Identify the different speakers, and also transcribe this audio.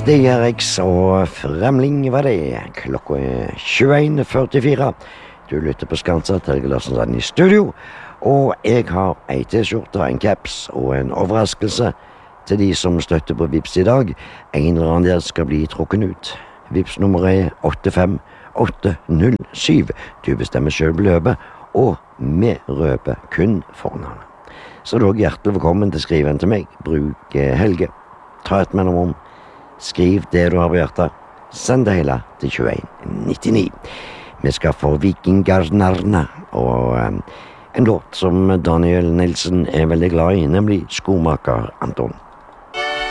Speaker 1: Stig Eriks og Fremling var det. Klokka 21:44. Du lytter på Skansa til Glassensand i studio, og jeg har ei t-skjorte, en caps og en overraskelse til de som støtter på Vips i dag. En eller annen der skal bli trukken ut. Vips nummeret er 85807. Du bestemmer selv beløpet, og vi røper kun fornavnet. Så du er hjertelig velkommen til å skrive en til meg. Bruk Helge. Ta et mellomrom. Skriv det du har på hjertet. Send det hele til 2199. Vi skal få Vikingarnarna og en låt som Daniel Nilsen er veldig glad i, nemlig Skomaker Anton.